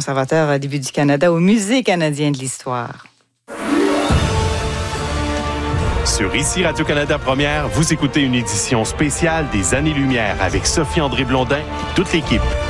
conservateur des Buts du Canada au Musée canadien de l'histoire. Sur ICI Radio-Canada Première, vous écoutez une édition spéciale des Années-Lumière avec Sophie-André Blondin et toute l'équipe.